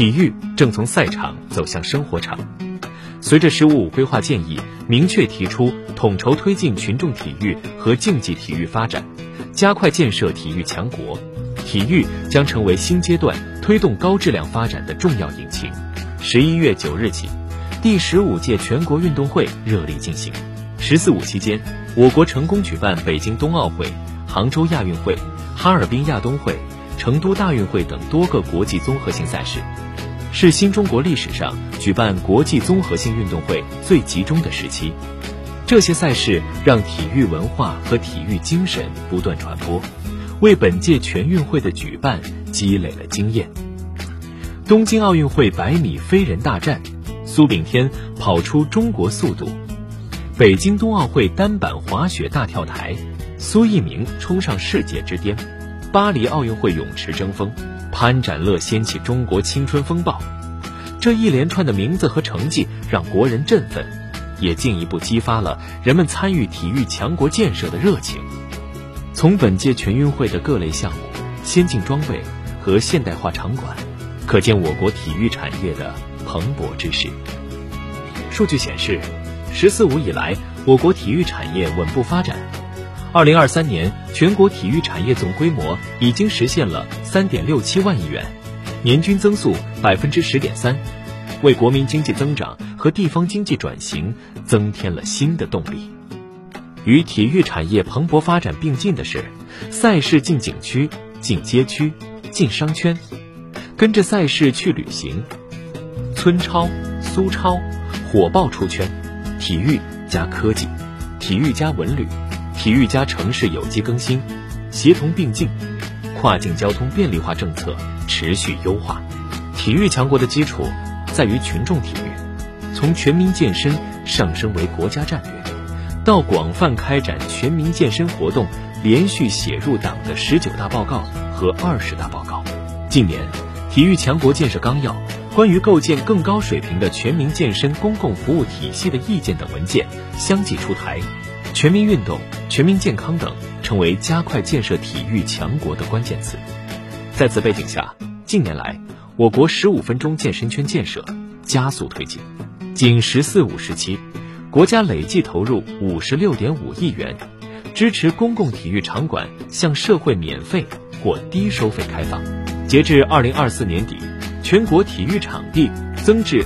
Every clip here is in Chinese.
体育正从赛场走向生活场。随着“十五五”规划建议明确提出统筹推进群众体育和竞技体育发展，加快建设体育强国，体育将成为新阶段推动高质量发展的重要引擎。11月9日起，第15届全国运动会热力进行。“14五”期间，我国成功举办北京冬奥会、杭州亚运会、哈尔滨亚冬会、成都大运会等多个国际综合性赛事，是新中国历史上举办国际综合性运动会最集中的时期。这些赛事让体育文化和体育精神不断传播，为本届全运会的举办积累了经验。东京奥运会100米飞人大战，苏炳添跑出中国速度；北京冬奥会单板滑雪大跳台，苏翊鸣冲上世界之巅；巴黎奥运会泳池争锋，潘展乐掀起中国青春风暴。这一连串的名字和成绩让国人振奋，也进一步激发了人们参与体育强国建设的热情。从本届全运会的各类项目、先进装备和现代化场馆，可见我国体育产业的蓬勃之势。数据显示，“14五”以来，我国体育产业稳步发展。2023年，全国体育产业总规模已经实现了3.67万亿元，年均增速10.3%，为国民经济增长和地方经济转型增添了新的动力。与体育产业蓬勃发展并进的是，赛事进景区、进街区、进商圈，跟着赛事去旅行。村超、苏超火爆出圈，体育加科技，体育加文旅，体育加城市有机更新，协同并进，跨境交通便利化政策持续优化。体育强国的基础在于群众体育，从全民健身上升为国家战略，到广泛开展全民健身活动，连续写入党的19大报告和20大报告。近年，体育强国建设纲要、关于构建更高水平的全民健身公共服务体系的意见等文件相继出台，全民运动、全民健康等成为加快建设体育强国的关键词。在此背景下，近年来我国15分钟健身圈建设加速推进。仅“14五”时期，国家累计投入56.5亿元，支持公共体育场馆向社会免费或低收费开放。截至2024年底，全国体育场地增至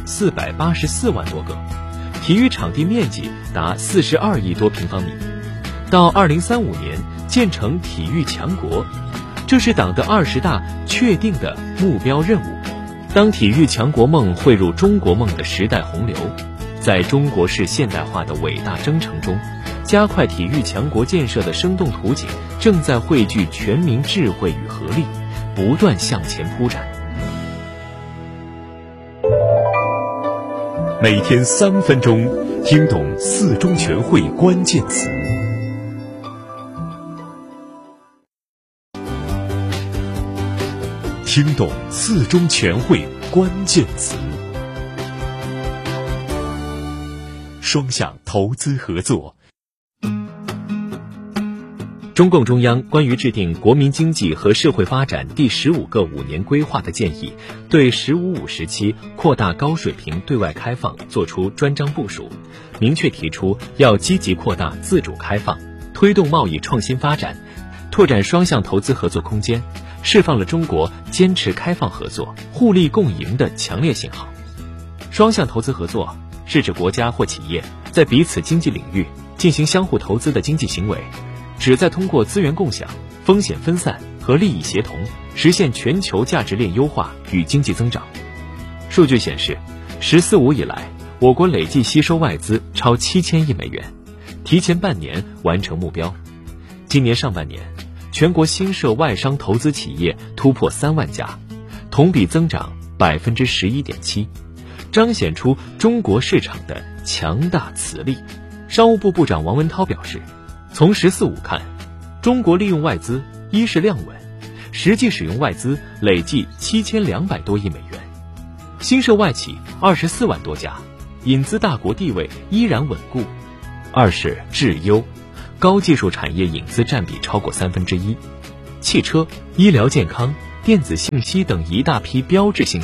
484万多个，体育场地面积达42亿多平方米。到2035年建成体育强国，这是党的20大确定的目标任务。当体育强国梦汇入中国梦的时代洪流，在中国式现代化的伟大征程中，加快体育强国建设的生动图景正在汇聚全民智慧与合力，不断向前铺展。 每天3分钟，听懂4中全会关键词。听懂4中全会关键词。双向投资合作。 中共中央关于制定国民经济和社会发展第15个5年规划的建议，对“15五”时期扩大高水平对外开放作出专章部署，明确提出要积极扩大自主开放，推动贸易创新发展，拓展双向投资合作空间，释放了中国坚持开放合作、互利共赢的强烈信号。双向投资合作是指国家或企业在彼此经济领域进行相互投资的经济行为，旨在通过资源共享、风险分散和利益协同，实现全球价值链优化与经济增长。数据显示，“14五”以来，我国累计吸收外资超7000亿美元，提前半年完成目标。今年上半年，全国新设外商投资企业突破3万家，同比增长11.7%，彰显出中国市场的强大磁力。商务部部长王文涛表示，从“14五”看，中国利用外资一是量稳，实际使用外资累计7200多亿美元，新设外企24万多家，引资大国地位依然稳固。二是质优，高技术产业引资占比超过1/3，汽车、医疗健康、电子信息等一大批标志性项目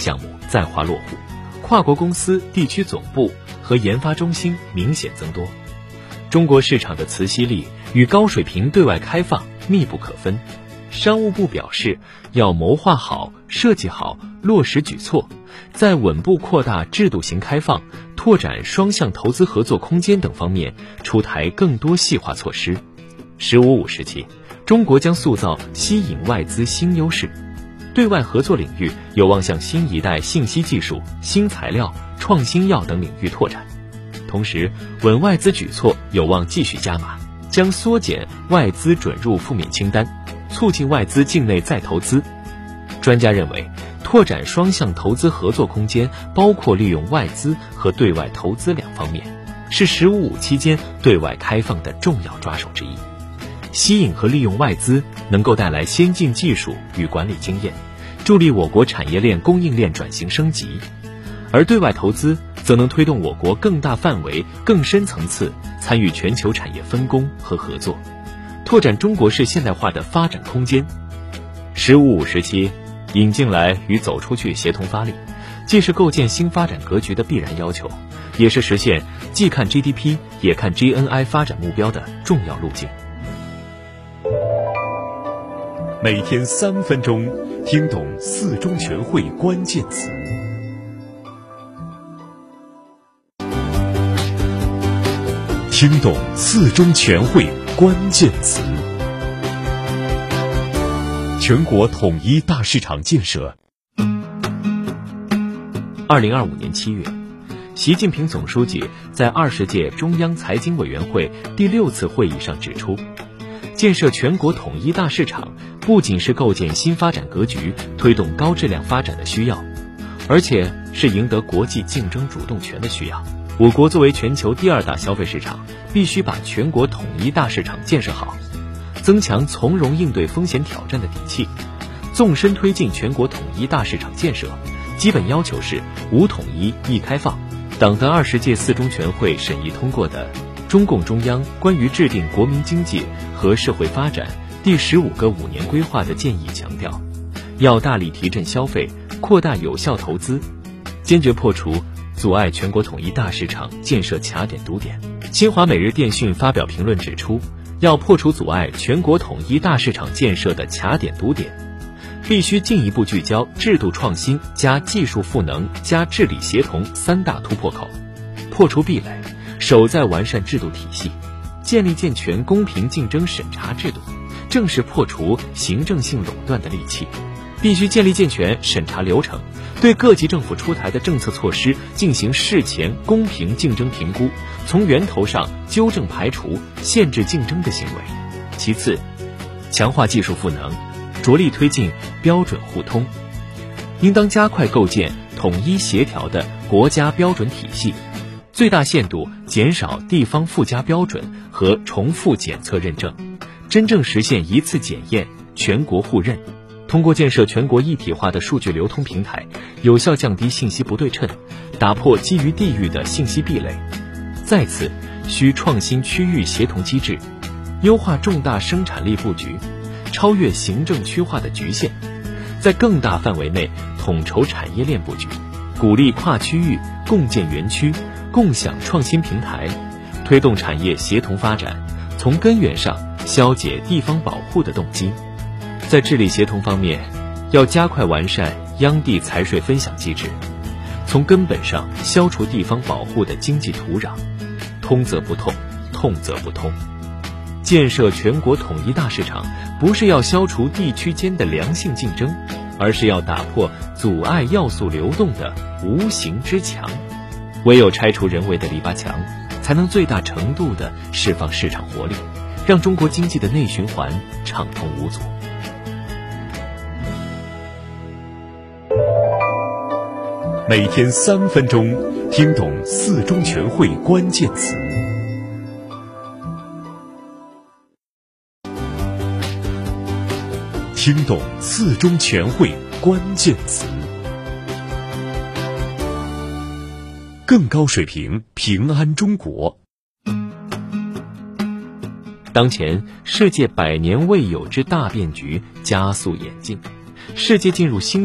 在华落户，跨国公司地区总部和研发中心明显增多。中国市场的磁吸力与高水平对外开放密不可分。商务部表示，要谋划好、设计好、落实举措，在稳步扩大制度型开放、拓展双向投资合作空间等方面出台更多细化措施。“15+5”时期，中国将塑造吸引外资新优势，对外合作领域有望向新一代信息技术、新材料、创新药等领域拓展。同时，稳外资举措有望继续加码，将缩减外资准入负面清单，促进外资境内再投资。专家认为，拓展双向投资合作空间包括利用外资和对外投资两方面，是“15+5”期间对外开放的重要抓手之一。吸引和利用外资能够带来先进技术与管理经验，助力我国产业链供应链转型升级；而对外投资则能推动我国更大范围、更深层次参与全球产业分工和合作，拓展中国式现代化的发展空间。“15+5”时期，引进来与走出去协同发力，既是构建新发展格局的必然要求，也是实现既看 GDP 也看 GNI 发展目标的重要路径。 每天3分钟，听懂4中全会关键词。听懂4中全会关键词。全国统一大市场建设。 2025年7月，习近平总书记在20届中央财经委员会第6次会议上指出，建设全国统一大市场不仅是构建新发展格局、推动高质量发展的需要，而且是赢得国际竞争主动权的需要。我国作为全球第2大消费市场，必须把全国统一大市场建设好，增强从容应对风险挑战的底气，纵深推进全国统一大市场建设。基本要求是无统一易开放。党的20届4中全会审议通过的中共中央关于制定国民经济和社会发展第15个5年规划的建议强调，要大力提振消费，扩大有效投资，坚决破除阻碍全国统一大市场建设卡点堵点。新华每日电讯发表评论指出，要破除阻碍全国统一大市场建设的卡点堵点，必须进一步聚焦制度创新加技术赋能加治理协同3大突破口，破除壁垒，守在完善制度体系，建立健全公平竞争审查制度，正是破除行政性垄断的利器。必须建立健全审查流程，对各级政府出台的政策措施进行事前公平竞争评估，从源头上纠正排除限制竞争的行为。其次，强化技术赋能，着力推进标准互通，应当加快构建统一协调的国家标准体系，最大限度减少地方附加标准和重复检测认证，真正实现一次检验、全国互认。通过建设全国一体化的数据流通平台，有效降低信息不对称，打破基于地域的信息壁垒。再次，需创新区域协同机制，优化重大生产力布局，超越行政区划的局限，在更大范围内统筹产业链布局，鼓励跨区域共建园区，共享创新平台，推动产业协同发展，从根源上消解地方保护的动机。在治理协同方面，要加快完善央地财税分享机制，从根本上消除地方保护的经济土壤，通则不痛，痛则不通。建设全国统一大市场，不是要消除地区间的良性竞争，而是要打破阻碍要素流动的无形之墙。唯有拆除人为的篱笆墙，才能最大程度地释放市场活力，让中国经济的内循环畅通无阻。 每天3分钟，听懂4中全会关键词。听懂4中全会关键词。更高水平，平安中国。 当前，世界100年未有之大变局加速演进，世界进入新